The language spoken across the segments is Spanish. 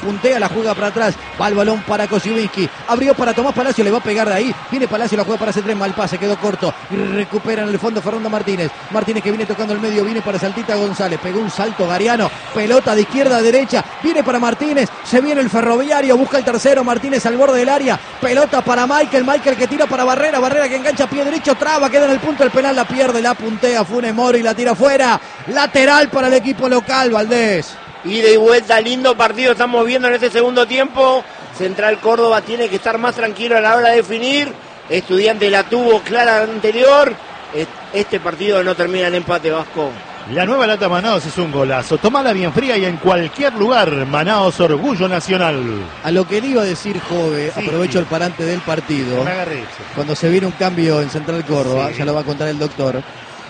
puntea, la juega para atrás, va el balón para Kosciuszki, abrió para Tomás Palacio, le va a pegar de ahí, viene Palacio, la juega para C3, mal pase, quedó corto, y recupera en el fondo Fernando Martínez que viene tocando el medio, viene para Saltita González, pegó un salto Gariano, pelota de izquierda a derecha, viene para Martínez, se viene el Ferroviario, busca el tercero, Martínez al borde del área, pelota para Michael que tira para Barrera que engancha pie derecho, traba, queda en el punto del penal, la pierde, la puntea Funes Mori y la tira fuera, lateral para el equipo local, Valdés. Ida y vuelta, lindo partido estamos viendo en este segundo tiempo. Central Córdoba tiene que estar más tranquilo a la hora de definir. Estudiantes la tuvo clara anterior. Este partido no termina en empate, Vasco. La nueva lata Manaos es un golazo. Tomala bien fría y en cualquier lugar. Manaos, orgullo nacional. A lo que le iba a decir Jove, sí, aprovecho el parante del partido. Me agarré eso. Cuando se viene un cambio en Central Córdoba, sí, ya lo va a contar el doctor.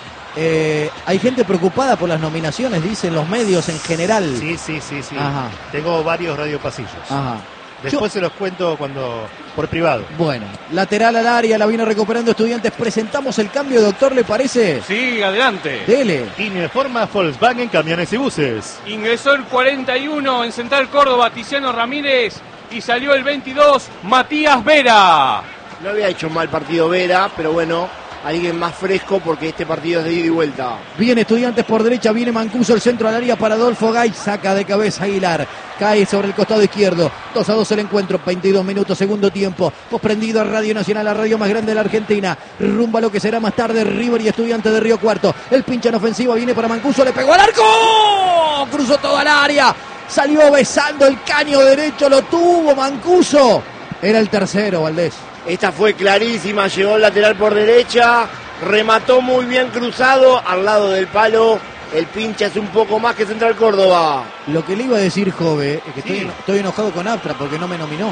Hay gente preocupada por las nominaciones, dicen los medios en general. Sí. Ajá. Tengo varios radiopasillos. Ajá. Después se los cuento por privado. Bueno, lateral al área, la viene recuperando Estudiantes. Presentamos el cambio, doctor, ¿le parece? Sí, adelante. Dele. Informa Volkswagen Camiones y Buses. Ingresó el 41 en Central Córdoba, Tiziano Ramírez, y salió el 22, Matías Vera. No había hecho mal partido Vera, pero bueno, alguien más fresco porque este partido es de ida y vuelta. Viene Estudiantes por derecha, viene Mancuso, el centro al área para Adolfo Gay, saca de cabeza Aguilar, cae sobre el costado izquierdo, 2-2 el encuentro, 22 minutos, segundo tiempo, posprendido a Radio Nacional, la radio más grande de la Argentina, rumba a lo que será más tarde River y Estudiantes de Río Cuarto, el pincha en ofensiva, viene para Mancuso, le pegó al arco, cruzó toda el área, salió besando el caño derecho, lo tuvo Mancuso, era el tercero, Valdés. Esta fue clarísima, llegó el lateral por derecha, remató muy bien cruzado al lado del palo. El pincha es un poco más que Central Córdoba. Lo que le iba a decir, Jove, es que estoy enojado con Aptra porque no me nominó.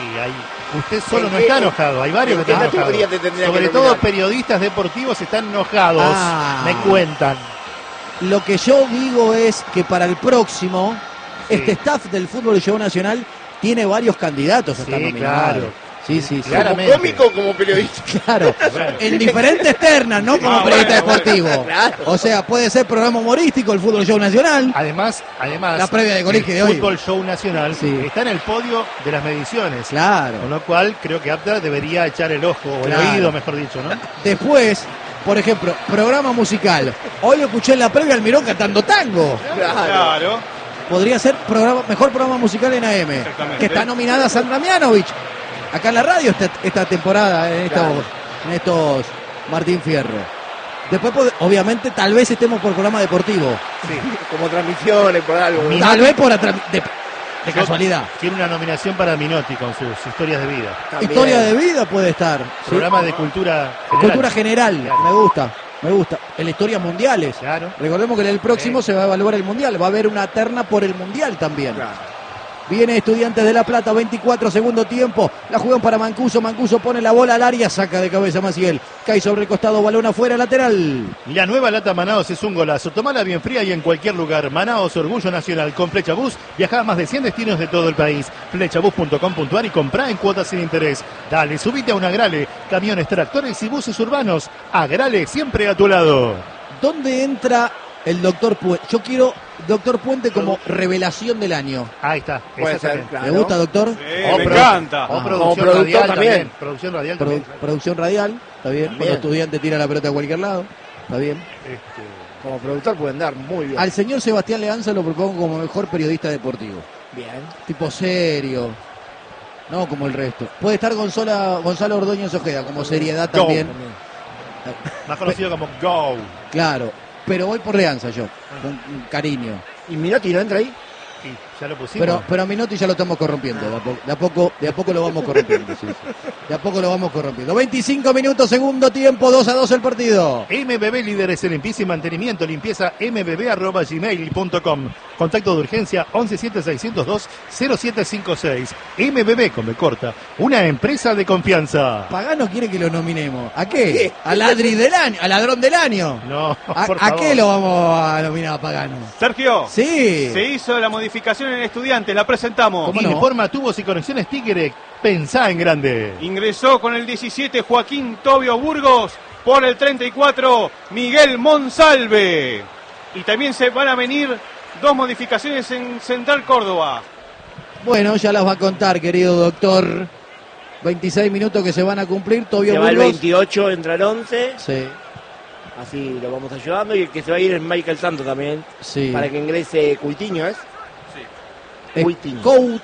Y usted solo no está enojado, hay varios que están enojados. Sobre todo periodistas deportivos están enojados, me cuentan. Lo que yo digo es que para el próximo, este staff del Fútbol de Show Nacional tiene varios candidatos a estar nominados. Claro. Sí. ¿Como cómico o como periodista? Claro, en diferentes ternas, no como periodista deportivo. Claro. O sea, puede ser programa humorístico, el Fútbol Show Nacional. Además, la previa de colegio de hoy. El Fútbol Show Nacional está en el podio de las mediciones. Claro. Con lo cual, creo que Aptra debería echar el ojo, o el oído, mejor dicho, ¿no? Después, por ejemplo, programa musical. Hoy escuché en la previa al Mirón cantando tango. Claro. Podría ser mejor programa musical en AM. Que está nominada Sandra Mianovich. Acá en la radio esta temporada, en estos Martín Fierro. Después, obviamente, tal vez estemos por programa deportivo. Sí, como transmisiones, por algo. Tal vez de casualidad. Quiero una nominación para Minotti con sus historias de vida. También. Historia de vida puede estar. Programa de cultura general. Cultura general, claro. Me gusta. En las historias mundiales. Claro. Recordemos que en el próximo se va a evaluar el mundial. Va a haber una terna por el mundial también. Claro. Viene Estudiantes de La Plata, 24 segundo tiempo. La juegan para Mancuso. Mancuso pone la bola al área, saca de cabeza Maciel. Cae sobre el costado, balón afuera, lateral. La nueva lata Manaos es un golazo. Tomala bien fría y en cualquier lugar. Manaos, orgullo nacional. Con Flechabús viaja a más de 100 destinos de todo el país. Flechabús.com.ar y comprá en cuotas sin interés. Dale, subite a un Agrale. Camiones, tractores y buses urbanos. Agrale, siempre a tu lado. ¿Dónde entra el doctor Puente? Yo quiero doctor Puente como revelación del año. Ahí está. Puede ser, claro. ¿Le gusta, doctor? Sí, me encanta. O producción radial también. Producción radial también. Producción radial, está bien. Cuando estudiante tira la pelota a cualquier lado, está bien. Como productor pueden dar muy bien. Al señor Sebastián Leanza lo propongo como mejor periodista deportivo. Bien. Tipo serio. No como el resto. Puede estar Gonzalo Ordóñez Ojeda como seriedad también. Más conocido como Go. Claro. Pero voy por Leanza yo, con cariño. ¿Y Minotti no entra ahí? Sí, ya lo pusimos. Pero a Minotti ya lo estamos corrompiendo. De a poco lo vamos corrompiendo. Sí. De a poco lo vamos corrompiendo. 25 minutos, segundo tiempo, 2-2 el partido. MBB líderes en limpieza y mantenimiento. Limpieza mbb@gmail.com. Contacto de urgencia 117602-0756. MBB con B corta. Una empresa de confianza. Pagano quiere que lo nominemos. ¿A qué? ¿Al ladri del año? ¿Al ladrón del año? No, por ¿A favor. qué lo vamos a nominar a Pagano? Sergio. Sí. Se hizo la modificación en Estudiantes, la presentamos. ¿Cómo no? Informa tubos y conexiones Tigre. Pensá en grande. Ingresó con el 17 Joaquín Tobio Burgos, por el 34 Miguel Monsalve. Y también se van a venir dos modificaciones en Central Córdoba. Bueno, ya las va a contar, querido doctor. 26 minutos que se van a cumplir. Tobio Se va el Burgos. 28, entra el 11. Sí, Así lo vamos ayudando. Y el que se va a ir es Michael Santos también. sí. Para que ingrese Cuitiño, ¿es? Es Cuitiño.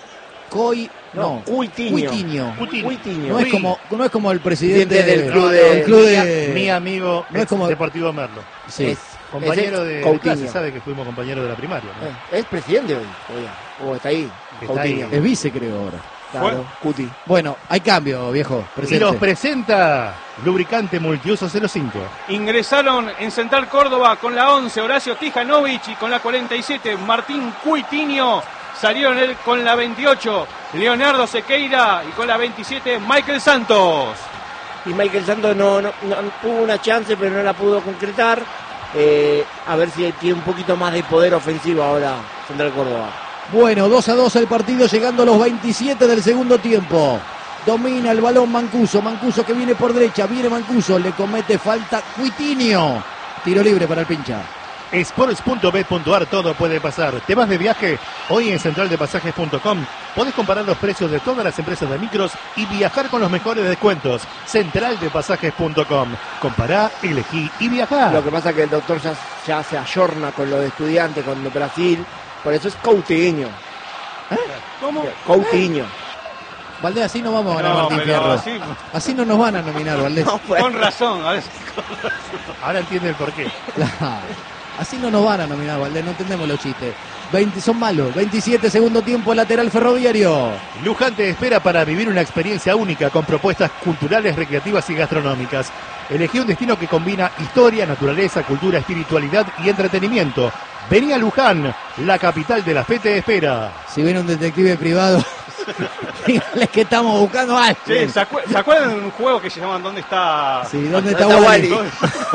No, Cuitiño. No es como el presidente Del club de- del club de... Mi amigo No es como- Deportivo Merlo. Sí. Compañero es de Coutinho. clase, sabe que fuimos compañeros de la primaria, ¿no? Es presidente hoy. O está ahí. Está Coutinho. ahí. Es vice, creo, ahora. Claro, Cuti. Bueno, hay cambio, viejo. Y Presente. los presenta Lubricante Multiuso 05. Ingresaron en Central Córdoba con la 11 Horacio Tijanovic y con la 47 Martín Cuitiño. Salieron con la 28 Leonardo Sequeira y con la 27 Michael Santos. Y Michael Santos no tuvo una chance, pero no la pudo concretar. A ver si tiene un poquito más de poder ofensivo ahora Central Córdoba. Bueno, 2-2 el partido, llegando a los 27 del segundo tiempo. Domina el balón Mancuso. Mancuso que viene por derecha. Viene Mancuso. Le comete falta Cuitiño. Tiro libre para el pincha. Sports.bet.ar, todo puede pasar. ¿Te vas de viaje? Hoy en centraldepasajes.com podés comparar los precios de todas las empresas de micros y viajar con los mejores descuentos. Centraldepasajes.com. Compará, elegí y viajá. Lo que pasa es que el doctor ya se ayorna con lo de estudiantes, con Brasil. Por eso es Coutinho. ¿Cómo? Coutinho. Valdés, así no vamos a ganar No, Martín pero Fierro. así- Así no nos van a nominar, Valdés. No, pues. Con razón, a ver. Ahora entiende el porqué. Claro. Así no nos van a nominar, Valdés. No entendemos los chistes. 20, son malos. 27 segundo tiempo, lateral Ferroviario. Luján te espera para vivir una experiencia única con propuestas culturales, recreativas y gastronómicas. Elegí un destino que combina historia, naturaleza, cultura, espiritualidad y entretenimiento. Vení a Luján, la capital de la fe te espera. Si viene un detective privado, díganles que estamos buscando a alguien. Sí, ¿se acuerdan de un juego que se llama ¿Dónde está? Sí, ¿dónde está ¿Dónde está Wally? Wally?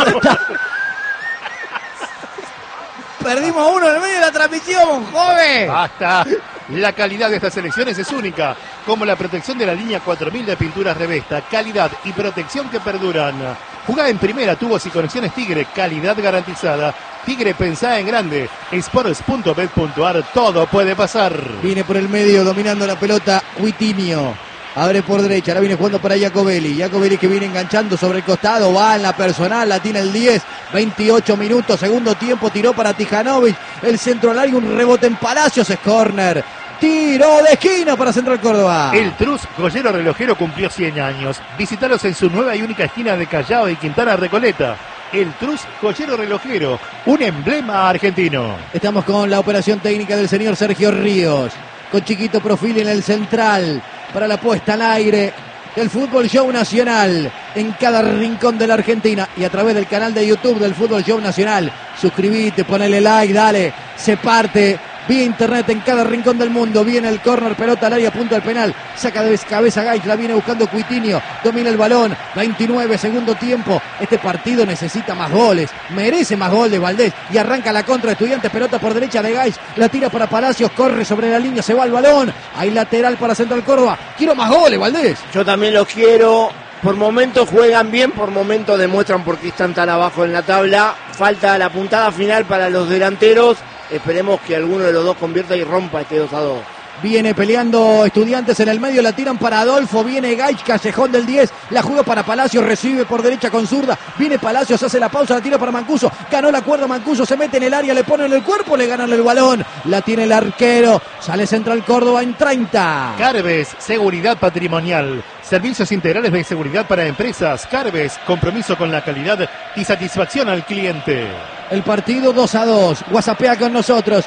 Perdimos uno en el medio de la transmisión, joven. ¡Basta! La calidad de estas selecciones es única, como la protección de la línea 4000 de pinturas Revesta, calidad y protección que perduran. Jugá en primera, tubos y conexiones Tigre, calidad garantizada. Tigre, pensá en grande. Sports.bet.ar, todo puede pasar. Viene por el medio dominando la pelota Cuitiño. Abre por derecha, ahora viene jugando para Jacobelli. Jacobelli que viene enganchando sobre el costado, va en la personal, la tiene el 10. 28 minutos, segundo tiempo, tiró para Tijanovic. El centro al área, un rebote en Palacios, es córner. Tiro de esquina para Central Córdoba. El Trus Joyero Relojero cumplió 100 años. Visítalos en su nueva y única esquina de Callao y Quintana Recoleta. El Trus Joyero Relojero, un emblema argentino. Estamos con la operación técnica del señor Sergio Ríos. Con chiquito perfil en el central. Para la puesta al aire del Fútbol Show Nacional. En cada rincón de la Argentina. Y a través del canal de YouTube del Fútbol Show Nacional. Suscribite, ponele like, dale. Se parte. Vía internet en cada rincón del mundo. Viene el córner, pelota al área, punto al penal. Saca de cabeza Gaich, la viene buscando Cuitiño. Domina el balón. 29, segundo tiempo. Este partido necesita más goles. Merece más gol de Valdés. Y arranca la contra de Estudiantes. Pelota por derecha de Gaich. La tira para Palacios. Corre sobre la línea. Se va el balón. Hay lateral para Central Córdoba. Quiero más goles, Valdés. Yo también los quiero. Por momentos juegan bien, por momentos demuestran por qué están tan abajo en la tabla. Falta la puntada final para los delanteros. Esperemos que alguno de los dos convierta y rompa este 2-2. Viene peleando Estudiantes en el medio, la tiran para Adolfo, viene Gaich, callejón del 10, la juega para Palacios, recibe por derecha con zurda, viene Palacios, hace la pausa, la tira para Mancuso, ganó la cuerda Mancuso, se mete en el área, le pone en el cuerpo, le ganan el balón, la tiene el arquero, sale Central Córdoba en 30. Carves, seguridad patrimonial. Servicios integrales de seguridad para empresas. Carves, compromiso con la calidad y satisfacción al cliente. El partido 2-2. WhatsAppea con nosotros.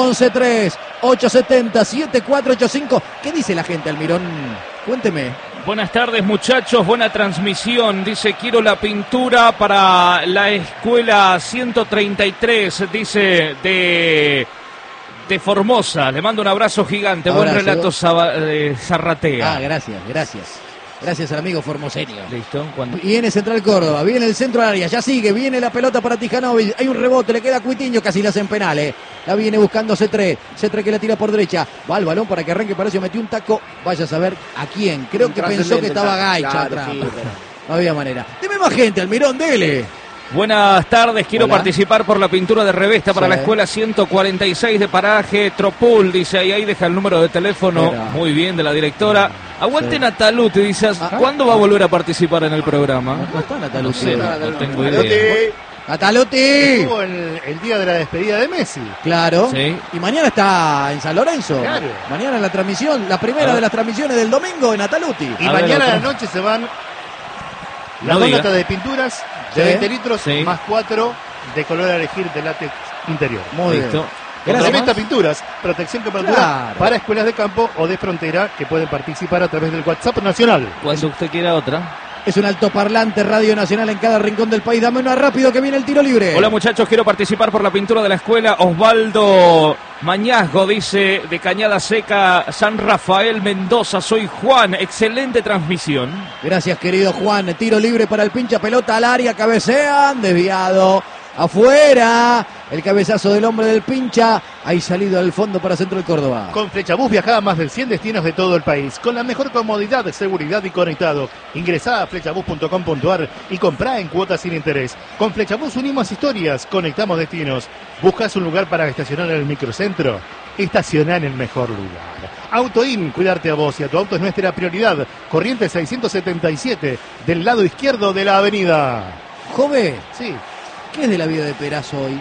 11-3-870-7485. ¿Qué dice la gente, Almirón? Cuénteme. Buenas tardes, muchachos. Buena transmisión. Dice, quiero la pintura para la escuela 133. Dice, de Formosa. Le mando un abrazo gigante. Abrazo. Buen relato Zarratea. Ah, gracias. Gracias al amigo formoseño. ¿Listo? ¿Cuándo? Viene Central Córdoba, viene el centro al área, ya sigue, viene la pelota para Tijanovic, hay un rebote, le queda a Cuitiño, casi le hacen penales. La viene buscando C3 que la tira por derecha, va al balón para que arranque Palacio, metió un taco, vaya a saber a quién, creo que pensó que estaba Gaich Claro, atrás. sí, pero- No había manera. Deme más gente, Almirón, dele. Buenas tardes, quiero Hola. participar por la pintura de revista para Sí. la escuela 146 de Paraje Tropul, dice ahí deja el número de teléfono, Mira. muy bien, de la directora. Aguante Sí. Nataluti, dices, ¿cuándo va a volver a participar en el programa? No está No Nataluti. sé, no tengo idea. Nataluti. Estuvo el día de la despedida de Messi. Claro. Sí. Y mañana está en San Lorenzo. Claro. Mañana la transmisión, la primera de las transmisiones del domingo en Nataluti. Y A ver, mañana a la otro. noche se van No las dos diga. latas de pinturas de Sí. 20 litros Sí. más 4 de color a elegir de látex interior. Muy Listo. bien. Gracias. Revista Pinturas, protección cobertura Claro. para escuelas de campo o de frontera que pueden participar a través del WhatsApp nacional. Cuando usted quiera otra. Es un altoparlante Radio Nacional en cada rincón del país. Dame una rápido que viene el tiro libre. Hola muchachos, quiero participar por la pintura de la escuela. Osvaldo Mañazgo dice de Cañada Seca, San Rafael, Mendoza. Soy Juan, excelente transmisión. Gracias, querido Juan. Tiro libre para el pincha pelota al área. Cabecean. Desviado. Afuera. El cabezazo del hombre del pincha. Ahí salido al fondo para Centro del Córdoba. Con Flechabús viajá a más de 100 destinos de todo el país, con la mejor comodidad, seguridad y conectado. Ingresá a flechabús.com.ar y comprá en cuotas sin interés. Con Flechabús unimos historias, conectamos destinos. ¿Buscas un lugar para estacionar en el microcentro? Estacioná en el mejor lugar. Autoin, cuidarte a vos y a tu auto es nuestra prioridad. Corriente 677, del lado izquierdo de la avenida. Jove, Sí, ¿qué es de la vida de Perazo hoy?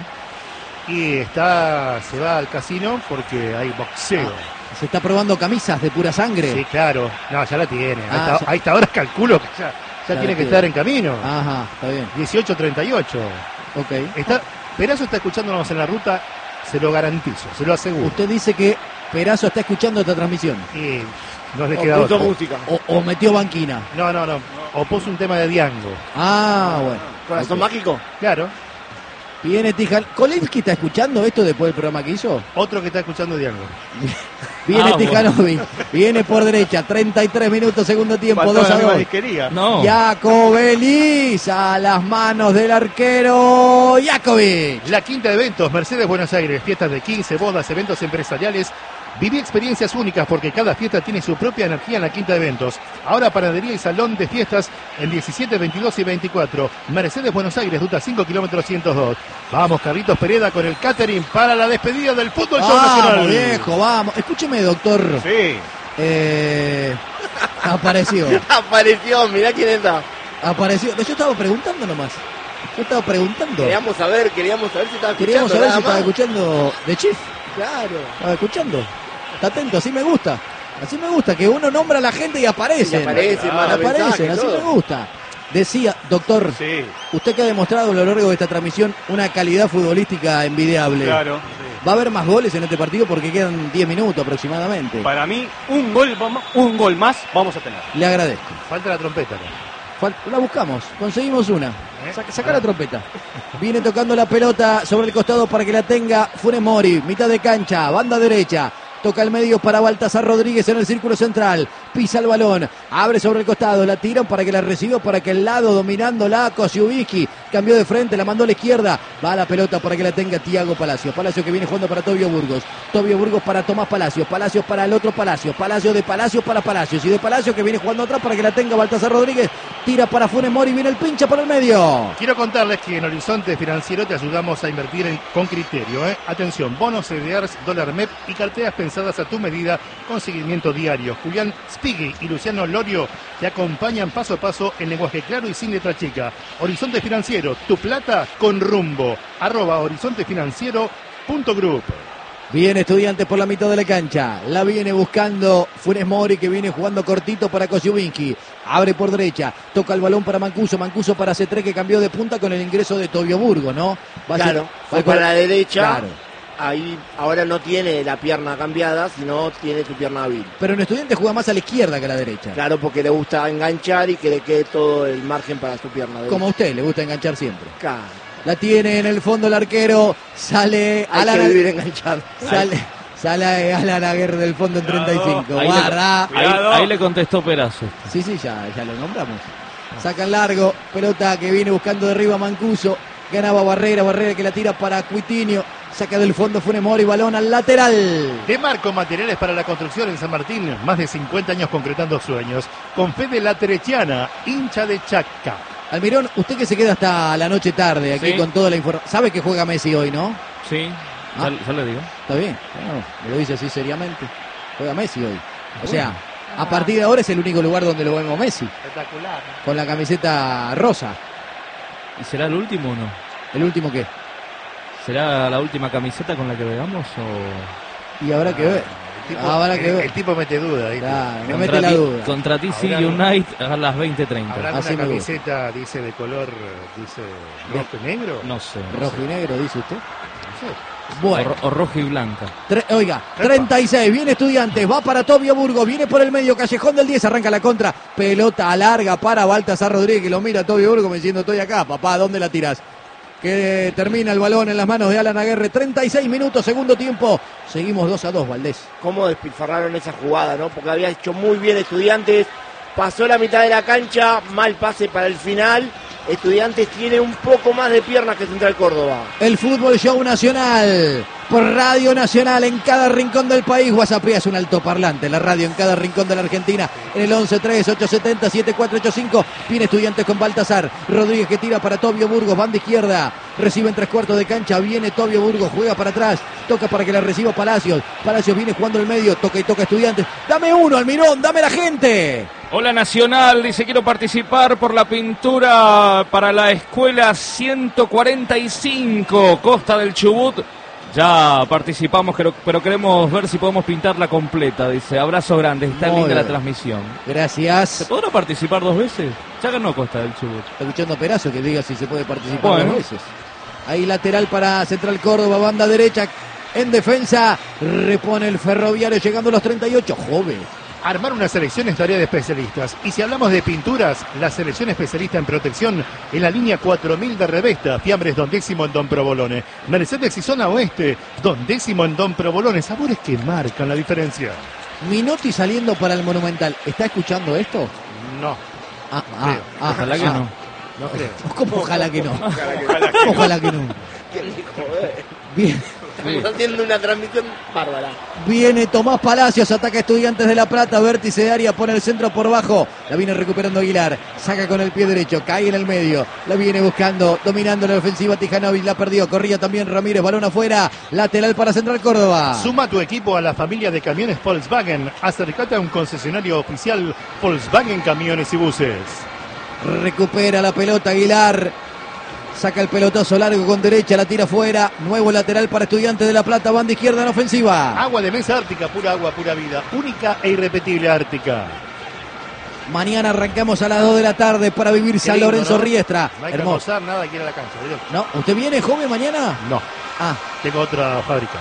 y se va al casino porque hay boxeo. Se está probando camisas de pura sangre. Sí, claro. No, ya la tiene. Ah, ya. A esta hora calculo que ya Ya tiene la que tiene. estar en camino. Ajá, está bien. 18:38. Ok. Perazo está escuchándonos en la ruta, se lo garantizo, se lo aseguro. Usted dice que Perazo está escuchando esta transmisión. Y no le O queda puso otra. música. O metió banquina. No. O puso un tema de Diango. Ah, bueno. Corazón Ok. mágico. Claro. Viene Tijal. ¿Kolevsky está escuchando esto después del programa que hizo? Otro que está escuchando Diango. Viene Ah, Tijanovic. Viene por derecha. 33 minutos, segundo tiempo. 2-2. No. Jacobelis a las manos del arquero Jakovic. La quinta de eventos, Mercedes Buenos Aires, fiestas de 15, bodas, eventos empresariales. Viví experiencias únicas porque cada fiesta tiene su propia energía en la quinta de eventos. Ahora panadería y salón de fiestas en 17, 22 y 24. Mercedes Buenos Aires, ruta 5 kilómetros 102. Vamos, Carlitos Pereda con el catering para la despedida del fútbol show Vamos, nacional. viejo, vamos. Escúcheme, doctor. Sí. Apareció. Apareció, mirá quién está. Apareció. Yo estaba preguntando nomás. Yo estaba preguntando. Queríamos saber si estaba Queríamos escuchando. saber nada si estaba más. escuchando de Chief. Claro. Estaba escuchando. Está atento, así me gusta. Así me gusta, que uno nombra a la gente y aparece. Y aparece, manda mensajes, así todo. me gusta. Decía, doctor, Sí. usted que ha demostrado a lo largo de esta transmisión una calidad futbolística envidiable. Claro. ¿Va a haber más goles en este partido? Porque quedan 10 minutos aproximadamente. Para mí, un gol más vamos a tener. Le agradezco. Falta la trompeta. La buscamos, conseguimos una. Saca la trompeta. Viene tocando la pelota sobre el costado para que la tenga Funes Mori. Mitad de cancha, banda derecha. Toca el medio para Baltasar Rodríguez en el círculo central. Pisa el balón. Abre sobre el costado. La tiran para que la reciba para que el lado dominándola Kosiubicki. Cambió de frente, la mandó a la izquierda. Va a la pelota para que la tenga Thiago Palacio. Palacio que viene jugando para Tobio Burgos. Tobio Burgos para Tomás Palacio. Palacios para el otro Palacio. Palacio de Palacio para Palacios. Y de Palacio que viene jugando atrás para que la tenga Baltasar Rodríguez. Tira para Funes Mori. Viene el pincha por el medio. Quiero contarles que en Horizonte Financiero te ayudamos a invertir con criterio. Atención, bonos CDRs, dólar MEP y carteras pensadas a tu medida con seguimiento diario. Julián Spigui y Luciano Lorio te acompañan paso a paso en lenguaje claro y sin letra chica. Horizonte Financiero, tu plata con rumbo. @horizontefinanciero.group. Viene Estudiantes por la mitad de la cancha. La viene buscando Funes Mori, que viene jugando cortito para Kosiubicki. Abre por derecha. Toca el balón para Mancuso. Mancuso para C3, que cambió de punta con el ingreso de Tobio Burgos, ¿no? Claro, fue para la derecha. Claro. Ahí ahora no tiene la pierna cambiada, sino tiene su pierna hábil. Pero en Estudiantes juega más a la izquierda que a la derecha. Claro, porque le gusta enganchar y que le quede todo el margen para su pierna derecha. Como a usted, le gusta enganchar siempre. Claro. La tiene en el fondo el arquero. Sale Hay que vivir enganchado. Sale Alan Aguirre del fondo en 35. Ahí Guarda. Ahí le contestó Perazo. Sí, ya lo nombramos. Saca el largo, pelota que viene buscando de arriba Mancuso. Ganaba Barrera que la tira para Cuitinho. Saca del fondo Funes Mori, balón al lateral. De Marco Materiales para la Construcción en San Martín, más de 50 años concretando sueños. Con Fede La Tereciana, hincha de Chaca. Almirón, usted que se queda hasta la noche tarde aquí Sí. con toda la información. ¿Sabe que juega Messi hoy, no? Sí, ya le digo. Está bien. Bueno, me lo dice así seriamente. Juega Messi hoy. O sea, a partir de ahora es el único lugar donde lo vemos Messi. Espectacular. Con la camiseta rosa. ¿Y será el último o no? ¿El último qué? ¿Será la última camiseta con la que veamos o...? Y habrá que ver. Habrá que ver. El tipo mete duda, ¿viste? Claro, me mete la duda. Contra DC Habrá United a las 20:30. ¿Habrá Así una me gusta. camiseta, dice, de color, dice, rojo y negro? No sé. Rojo y negro, dice usted. No sé. Bueno. O roja y blanca. Oiga, 36, viene Estudiantes, va para Tobio Burgos, viene por el medio, Callejón del 10, arranca la contra, pelota larga para Baltasar Rodríguez, que lo mira a Tobio Burgos diciendo, estoy acá, papá, ¿dónde la tiras? Que termina el balón en las manos de Alan Aguerre, 36 minutos, segundo tiempo, seguimos 2-2, Valdés. Cómo despilfarraron esa jugada, ¿no? Porque había hecho muy bien Estudiantes, pasó la mitad de la cancha, mal pase para el final. Estudiantes tiene un poco más de piernas que Central Córdoba. El Fútbol Show Nacional, por Radio Nacional, en cada rincón del país. WhatsApp es un altoparlante, la radio en cada rincón de la Argentina. En el 11-3-870-7485, viene Estudiantes con Baltasar Rodríguez, que tira para Tobio Burgos, banda izquierda, recibe en 3/4 de cancha, viene Tobio Burgos, juega para atrás, toca para que la reciba Palacios. Palacios viene jugando el medio, toca y toca Estudiantes. Dame uno, Almirón, dame la gente. Hola Nacional, dice quiero participar por la pintura para la escuela 145, Costa del Chubut. Ya participamos, pero queremos ver si podemos pintarla completa, dice. Abrazo grande, está Muy linda la bien. transmisión. Gracias. ¿Se podrá participar 2 veces? Ya ganó Costa del Chubut. Está escuchando a Perazo que diga si se puede participar Bueno. 2 veces. Ahí lateral para Central Córdoba, banda derecha. En defensa, repone el Ferroviario llegando a los 38. Joven. Armar una selección es tarea de especialistas. Y si hablamos de pinturas, la selección especialista en protección en la línea 4000 de Revesta. Fiambres Don Décimo en Don Provolone. Mercedes y zona oeste. Don Décimo en Don Provolone. Sabores que marcan la diferencia. Minotti saliendo para el Monumental. ¿Está escuchando esto? No, Ojalá que no. no creo. ¿Cómo ojalá que no? Ojalá que no. ¿Quién dijo? Bien. Estamos haciendo una transmisión bárbara. Viene Tomás Palacios, ataca Estudiantes de La Plata, vértice de área, pone el centro por bajo, la viene recuperando Aguilar, saca con el pie derecho, cae en el medio, la viene buscando, dominando la ofensiva Tijanovic, la perdió, corría también Ramírez, balón afuera, lateral para Central Córdoba. Suma tu equipo a la familia de camiones Volkswagen. Acercate a un concesionario oficial Volkswagen Camiones y Buses. Recupera la pelota Aguilar, saca el pelotazo largo con derecha, la tira afuera, nuevo lateral para Estudiantes de La Plata, banda izquierda en ofensiva. Agua de mesa Ártica, pura agua, pura vida. Única e irrepetible Ártica. Mañana arrancamos a las 2 de la tarde para vivir San lindo, Lorenzo ¿no? Riestra. No hay que Hermoso. almorzar nada aquí en la cancha. ¿Vieron? ¿No? ¿Usted viene, joven, mañana? No, Ah, tengo otra fábrica.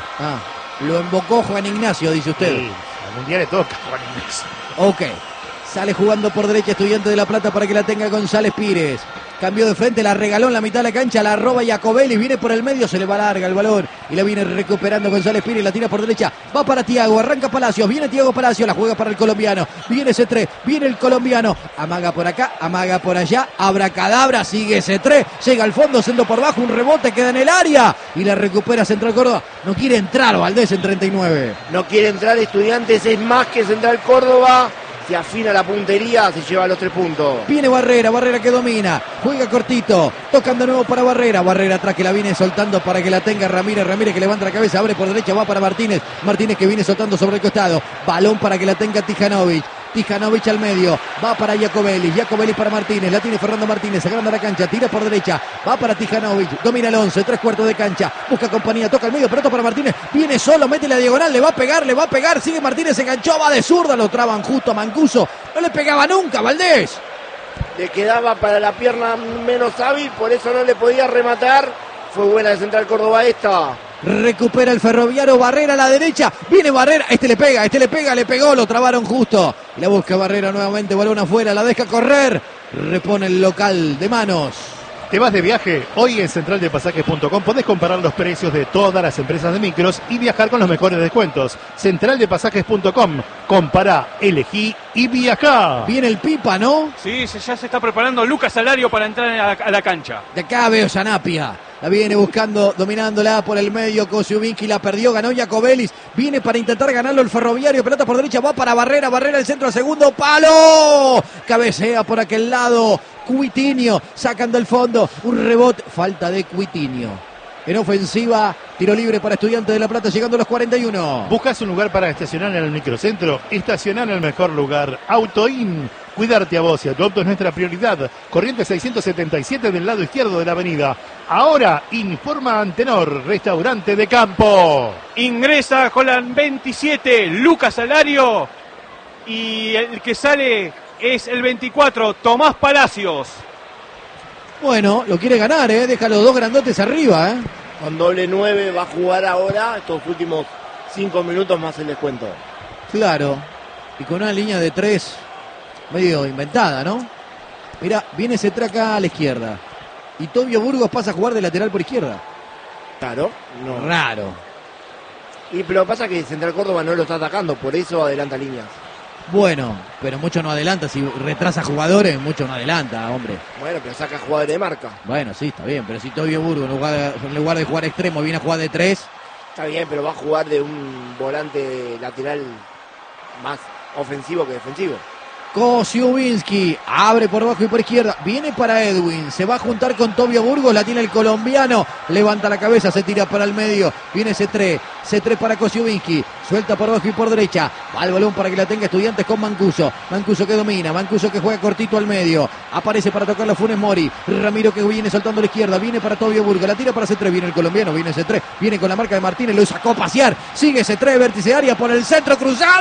lo embocó Juan Ignacio, dice usted. Sí, al mundial le toca, Juan Ignacio. Ok. Sale jugando por derecha Estudiante de La Plata para que la tenga González Pires. Cambió de frente, la regaló en la mitad de la cancha, la roba Jacobelli, viene por el medio, se le va larga el balón y la viene recuperando González Pires, la tira por derecha, va para Tiago, arranca Palacios, viene Tiago Palacios, la juega para el colombiano, viene C3, viene el colombiano, amaga por acá, amaga por allá, abracadabra, sigue C3, llega al fondo, siendo por bajo, un rebote, queda en el área y la recupera Central Córdoba. No quiere entrar Valdés en 39. No quiere entrar Estudiantes, es más que Central Córdoba. Se afina la puntería, se lleva los 3 puntos. Viene Barrera, Barrera que domina, juega cortito, tocando de nuevo para Barrera, Barrera atrás que la viene soltando para que la tenga Ramírez, Ramírez que levanta la cabeza, abre por derecha, va para Martínez, Martínez que viene soltando sobre el costado, balón para que la tenga Tijanovic, Tijanovic al medio, va para Jacobelli, Jacobelli para Martínez, la tiene Fernando Martínez, agranda la cancha, tira por derecha, va para Tijanovic, domina el 11, 3/4 de cancha, busca compañía, toca el medio, pelota para Martínez, viene solo, mete la diagonal, le va a pegar, sigue Martínez, se enganchó, va de zurda, lo traban justo a Mancuso, no le pegaba nunca, Valdés. Le quedaba para la pierna menos hábil, por eso no le podía rematar. Fue buena de Central Córdoba esta. Recupera el Ferroviario, Barrera a la derecha, viene Barrera, este le pega, le pegó, lo trabaron justo. La busca Barrera nuevamente, balón afuera, la deja correr, repone el local de manos. ¿Te vas de viaje? Hoy en centraldepasajes.com podés comparar los precios de todas las empresas de micros y viajar con los mejores descuentos. Centraldepasajes.com. Compará, elegí y viajá. Viene el Pipa, ¿no? Sí, ya se está preparando Lucas Salario para entrar a la cancha. De acá veo Sanapia. La viene buscando, dominándola por el medio. Kosciuszynski la perdió, ganó Jacobelli. Viene para intentar ganarlo el Ferroviario. Pelota por derecha, va para Barrera. Barrera el centro al segundo palo. Cabecea por aquel lado. Cuitinho, sacan del fondo, un rebote, falta de Cuitinho. En ofensiva, tiro libre para Estudiantes de La Plata, llegando a los 41. ¿Buscas un lugar para estacionar en el microcentro? Estacionar en el mejor lugar. Autoin. Cuidarte a vos y a tu auto es nuestra prioridad. Corriente 677 del lado izquierdo de la avenida. Ahora informa Antenor, restaurante de campo. Ingresa con la 27, Lucas Alario. Y el que sale es el 24, Tomás Palacios. Bueno, lo quiere ganar, deja los dos grandotes arriba. Con doble 9 va a jugar ahora estos últimos 5 minutos más el descuento. Claro, y con una línea de 3 medio inventada, ¿no? Mirá, viene Cetré acá a la izquierda. Y Tobio Burgos pasa a jugar de lateral por izquierda. Claro, no. Raro. Y pero lo que pasa es que Central Córdoba no lo está atacando, por eso adelanta líneas. Bueno, pero mucho no adelanta. Si retrasa jugadores, mucho no adelanta, hombre. Bueno, pero saca jugadores de marca. Bueno, sí, está bien. Pero si Tobio Burgos en lugar de jugar extremo viene a jugar de 3. Está bien, pero va a jugar de un volante lateral más ofensivo que defensivo. Kosiubiński abre por abajo y por izquierda, viene para Edwin, se va a juntar con Tobio Burgos, la tiene el colombiano, levanta la cabeza, se tira para el medio, viene Cetré para Kosiubiński, suelta por abajo y por derecha, va el balón para que la tenga Estudiantes con Mancuso que domina, Mancuso que juega cortito al medio, aparece para tocarlo Funes Mori, Ramiro que viene soltando a la izquierda, viene para Tobio Burgos, la tira para Cetré, viene el colombiano, viene Cetré, viene con la marca de Martínez, lo sacó a pasear, sigue Cetré, vértice área por el centro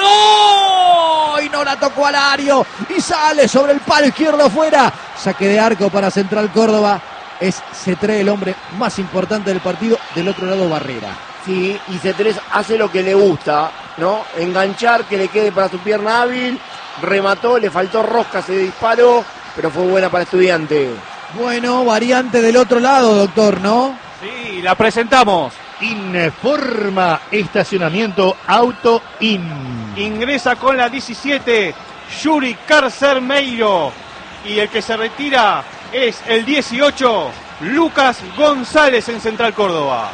cruzado, y no la tocó al Alario. Y sale sobre el palo izquierdo afuera. Saque de arco para Central Córdoba. Es Cetré el hombre más importante del partido. Del otro lado Barrera. Sí, y Cetré hace lo que le gusta, ¿no? Enganchar, que le quede para su pierna hábil. Remató, le faltó rosca, se disparó, pero fue buena para Estudiante. Bueno, variante del otro lado, doctor, ¿no? Sí, la presentamos. Informa estacionamiento Autoin. Ingresa con la 17, Yuri Carcermeiro. Y el que se retira es el 18, Lucas González en Central Córdoba.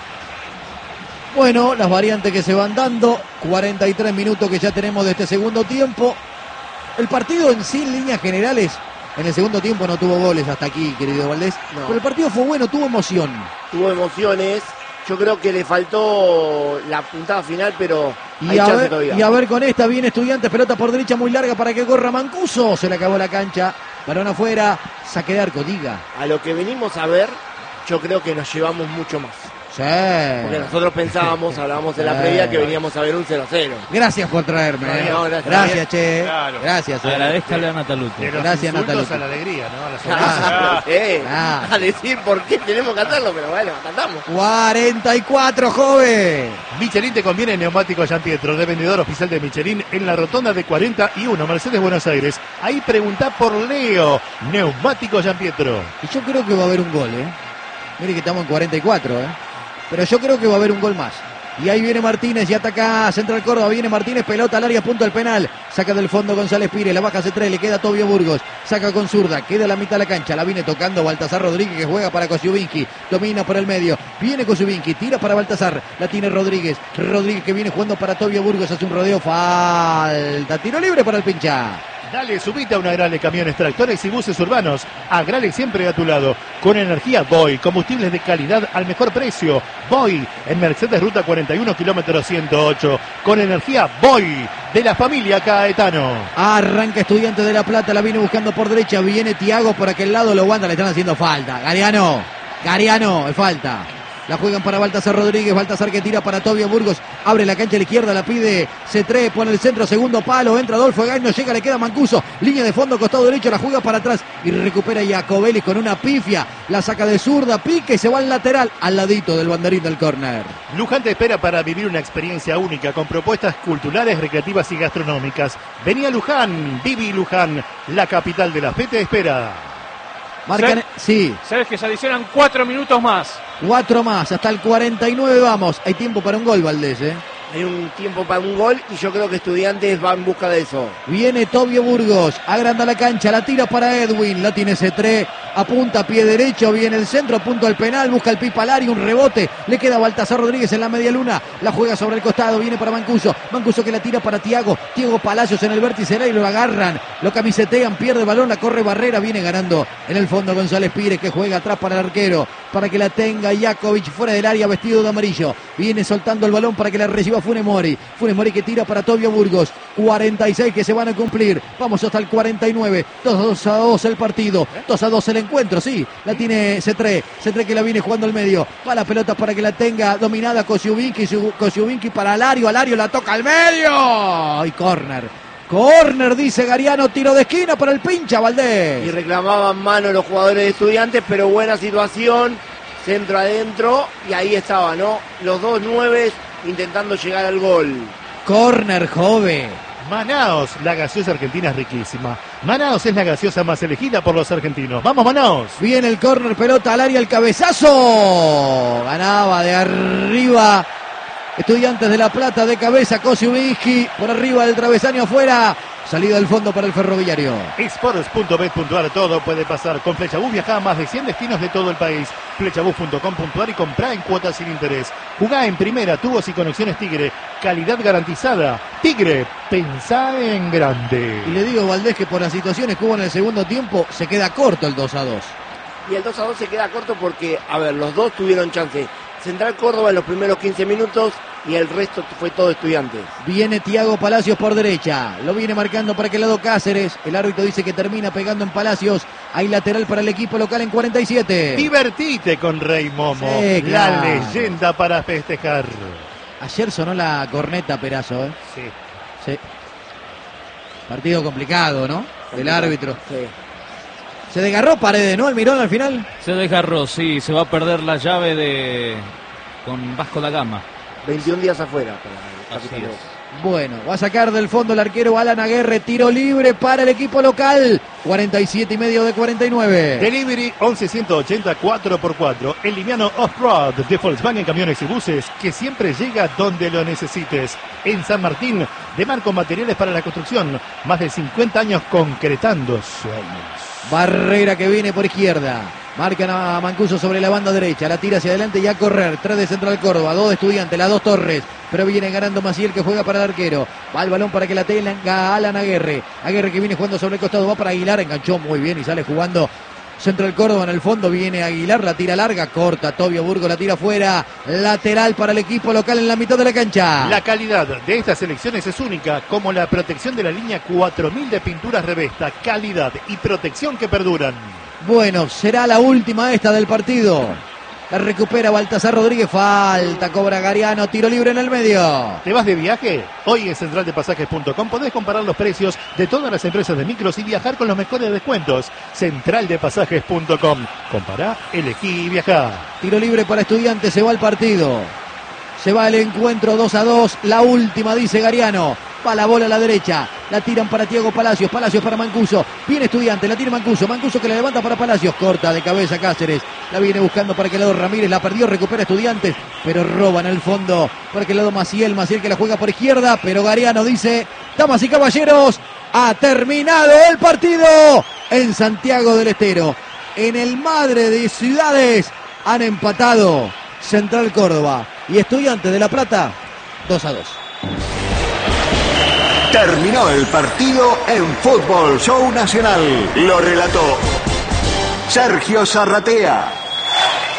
Bueno, las variantes que se van dando. 43 minutos que ya tenemos de este segundo tiempo. El partido en sí, en líneas generales, en el segundo tiempo no tuvo goles hasta aquí, querido Valdés. No. Pero el partido fue bueno, tuvo emoción. Tuvo emociones. Yo creo que le faltó la puntada final, pero hay Y a, chance todavía. ver con esta, viene Estudiantes, pelota por derecha muy larga para que corra Mancuso. Se le acabó la cancha, balón afuera, saque de arco, diga. A lo que venimos a ver, yo creo que nos llevamos mucho más. Sí. Porque nosotros pensábamos, hablábamos en la previa, que veníamos a ver un 0-0. Gracias por traerme. No, gracias. Gracias, che. Claro. Gracias. Agradezcale a Nataluto. De los Gracias, insultos Natalia. a la alegría, ¿no? A la sonrisa. Claro, Ah. a decir por qué tenemos que hacerlo, pero bueno, cantamos. 44, joven. Michelin te conviene neumático Gian Pietro, de vendedor oficial de Michelin en la rotonda de 41, Mercedes, Buenos Aires. Ahí preguntá por Leo, neumático Gian Pietro. Y yo creo que va a haber un gol, Mire que estamos en 44, Pero yo creo que va a haber un gol más. Y ahí viene Martínez y ataca a Central Córdoba. Viene Martínez, pelota al área, punto al penal. Saca del fondo González Pires, la baja C3, le queda Tobio Burgos. Saca con zurda, queda a la mitad de la cancha. La viene tocando Baltasar Rodríguez, que juega para Kosiubiński. Domina por el medio. Viene Kosiubiński, tira para Baltasar. La tiene Rodríguez. Rodríguez que viene jugando para Tobio Burgos. Hace un rodeo, falta. Tiro libre para el pincha. Dale, subite a una Agrale Camiones, Tractores y Buses Urbanos. Agrale siempre a tu lado. Con energía Boy, combustibles de calidad al mejor precio. Boy, en Mercedes Ruta 41, kilómetro 108. Con energía Boy, de la familia Caetano. Arranca Estudiantes de La Plata, la viene buscando por derecha. Viene Tiago por aquel lado, lo aguanta, le están haciendo falta. Gariano, es falta. La juegan para Baltasar Rodríguez, Baltasar que tira para Tobio Burgos, abre la cancha a la izquierda, la pide C3, pone el centro, segundo palo, entra Adolfo Egay, no llega, le queda Mancuso, línea de fondo, costado derecho, la juega para atrás y recupera Iacobelis con una pifia, la saca de zurda, pique y se va al lateral, al ladito del banderín del córner. Luján te espera para vivir una experiencia única con propuestas culturales, recreativas y gastronómicas. Vení a Luján, viví Luján, la capital de la fe te espera. Marcan, sí, Sabes que se adicionan 4 minutos más. 4 más, hasta el 49 vamos. Hay tiempo para un gol, Valdés, Hay un tiempo para un gol y yo creo que Estudiantes va en busca de eso. Viene Tobio Burgos, agranda la cancha, la tira para Edwin, la tiene C3, apunta a pie derecho, viene el centro, punto al penal, busca el Pipa Lari, un rebote, le queda a Baltasar Rodríguez en la media luna, la juega sobre el costado, viene para Mancuso que la tira para Tiago Palacios en el vértice y lo agarran, lo camisetean, pierde el balón, la corre Barrera, viene ganando en el fondo González Pires, que juega atrás para el arquero, para que la tenga Jakovic fuera del área vestido de amarillo, viene soltando el balón para que la reciba Funes Mori que tira para Tobio Burgos, 46 que se van a cumplir, vamos hasta el 49, 2-2 el partido, 2-2 el encuentro, sí, la tiene C3 que la viene jugando al medio, va la pelota para que la tenga dominada Kosciuszynski para Alario la toca al medio, y córner dice Gariano, tiro de esquina para el pincha Valdés. Y reclamaban mano los jugadores de Estudiantes, pero buena situación, centro adentro, y ahí estaba, ¿no? Los dos 9 intentando llegar al gol. Córner, joven. Manaos, la gaseosa argentina es riquísima. Manaos es la gaseosa más elegida por los argentinos. ¡Vamos, Manaos! Viene el córner, pelota al área, el cabezazo. Ganaba de arriba Estudiantes de La Plata, de cabeza Kosciuszynski, por arriba del travesaño afuera. Salida del fondo para el Ferroviario. Sports.bet.ar, todo puede pasar. Con Flechabús viaja a más de 100 destinos de todo el país. Flechabús.com.ar y comprá en cuotas sin interés. Jugá en primera, tubos y conexiones Tigre. Calidad garantizada. Tigre, pensá en grande. Y le digo, Valdés, que por las situaciones que hubo en el segundo tiempo, se queda corto el 2-2. Y el 2-2 se queda corto porque, los dos tuvieron chance. Central Córdoba en los primeros 15 minutos y el resto fue todo Estudiantes. Viene Tiago Palacios por derecha, lo viene marcando para aquel lado Cáceres, el árbitro dice que termina pegando en Palacios, hay lateral para el equipo local en 47. Divertite con Rey Momo, sí, claro. La leyenda para festejar. Ayer sonó la corneta, Perazo, Sí. Partido complicado, ¿no? El árbitro. Sí. Se desgarró Paredes, ¿no? El Mirón al final. Se desgarró, sí, se va a perder la llave con Vasco da Gama. 21 días afuera. Así es. Bueno, va a sacar del fondo el arquero Alan Aguerre, tiro libre para el equipo local. 47,5 de 49. Delivery 11-180 4x4. El liviano Off-Road de Volkswagen Camiones y Buses, que siempre llega donde lo necesites. En San Martín, de Marco Materiales para la Construcción. Más de 50 años concretando sueños. Barrera que viene por izquierda. Marcan a Mancuso sobre la banda derecha. La tira hacia adelante y a correr. 3 de Central Córdoba, 2 de Estudiantes, las 2 Torres. Pero viene ganando Maciel, que juega para el arquero. Va el balón para que la tenga Alan Aguerre. Aguerre que viene jugando sobre el costado. Va para Aguilar. Enganchó muy bien y sale jugando Central Córdoba en el fondo. Viene Aguilar. La tira larga. Corta. Tobio Burgos la tira fuera. Lateral para el equipo local en la mitad de la cancha. La calidad de estas selecciones es única, como la protección de la línea 4000 de pinturas Revesta. Calidad y protección que perduran. Bueno, será la última esta del partido. La recupera Baltasar Rodríguez, falta, cobra Gariano, tiro libre en el medio. ¿Te vas de viaje? Hoy en centraldepasajes.com podés comparar los precios de todas las empresas de micros y viajar con los mejores descuentos. Centraldepasajes.com. Compará, elegí y viajá. Tiro libre para Estudiantes, se va el partido. Se va el encuentro 2-2, la última, dice Gariano. Va la bola a la derecha, la tiran para Tiago Palacios, Palacios para Mancuso, viene Estudiante, la tira Mancuso que la levanta para Palacios, corta de cabeza Cáceres, la viene buscando para aquel lado Ramírez, la perdió, recupera Estudiantes, pero roba en el fondo, para aquel lado Maciel que la juega por izquierda, pero Gariano dice, damas y caballeros, ha terminado el partido en Santiago del Estero, en el Madre de Ciudades, han empatado Central Córdoba y Estudiantes de La Plata, 2-2. Terminó el partido en Fútbol Show Nacional. Lo relató Sergio Zarratea.